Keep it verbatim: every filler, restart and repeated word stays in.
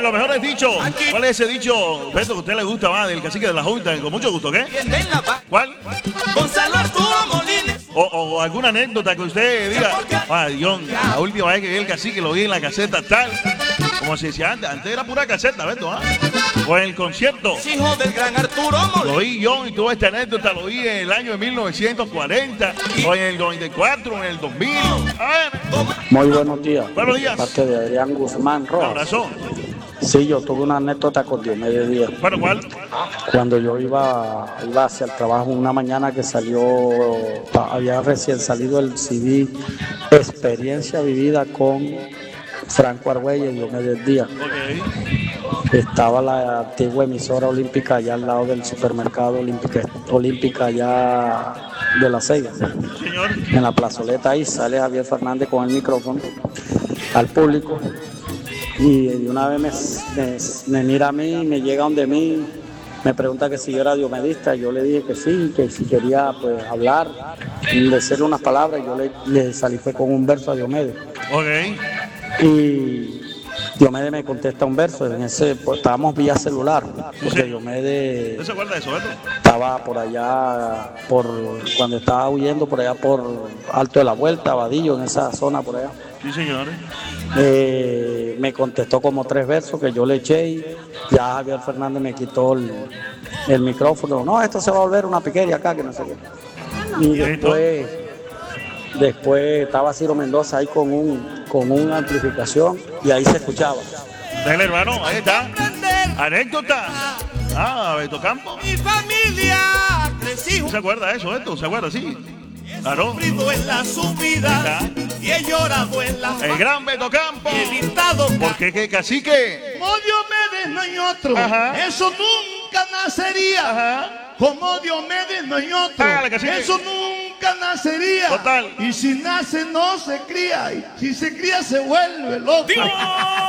Oye, lo mejor es dicho. ¿Cuál es ese dicho, Beto, que a usted le gusta más del cacique de la Junta? Con mucho gusto, ¿qué? ¿Cuál? Gonzalo Arturo Molines. O, o, o alguna anécdota que usted diga. Ah, Dios, la última vez que vi el cacique lo vi en la caseta tal. Como se decía antes. Antes era pura caseta, Beto, ¿ah? O en el concierto. Hijo del gran Arturo Molines. Lo vi yo y tuve esta anécdota, lo vi en el año de mil novecientos cuarenta, o en el noventa y cuatro, en el dos mil. A ver. Muy buenos días. Buenos días. Parte de Adrián Guzmán Un Rojas. abrazo. Sí, yo tuve una anécdota con Diomedes Díaz. Bueno, ¿cuál? Cuando yo iba, iba hacia el trabajo una mañana que salió, había recién salido el C D Experiencia Vivida con Franco Argüelles y Diomedes Díaz. Ok. Estaba la antigua emisora olímpica allá al lado del supermercado olímpica, olímpica allá de La Ceiba. Señor. En la plazoleta ahí sale Javier Fernández con el micrófono al público y de una vez me, me, me mira a mí, me llega donde mí, me pregunta que si yo era diomedista. Yo le dije que sí, que si quería pues hablar y decirle unas palabras. Yo le, le salí fue con un verso a Diomedes. Ok. Y Diomedes me contesta un verso. En ese pues, estábamos vía celular, porque Diomedes ¿No se acuerda de eso, Beto? estaba por allá, por cuando estaba huyendo por allá por Alto de la Vuelta, Vadillo, en esa zona por allá. Sí, señores. Eh, me contestó como tres versos que yo le eché y ya Javier Fernández me quitó el, el micrófono. No, esto se va a volver una piquería acá, que no sé qué. Y después, después estaba Ciro Mendoza ahí con un con una amplificación y ahí se escuchaba. Dale, hermano, ahí está. Anécdota. Ah, Beto Campo. Mi familia crecí. ¿Se acuerda de eso, Beto? ¿Se acuerda? Sí. Claro. Sufrido en la subida y he llorado en la El gran Beto Campo. y he gritado. Porque qué cacique. Como Diomedes no hay otro. Ajá. Eso nunca nacería. Ajá. Como Diomedes no hay otro. Hágale, cacique. Eso nunca nacería. Total. Y si nace no se cría. Y si se cría se vuelve loco. ¡Dios!